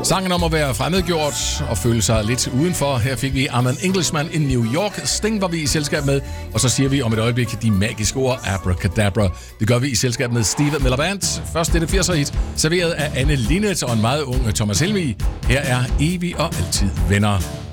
Sangen om at være fremmedgjort og føle sig lidt udenfor. Her fik vi I'm an Englishman in New York. Sting var vi i selskab med, og så siger vi om et øjeblik de magiske ord Abracadabra. Det gør vi i selskab med Steve Miller Band. Først det 80'er hit, serveret af Anne Linnet og en meget ung Thomas Helmig. Her er Evig og altid venner.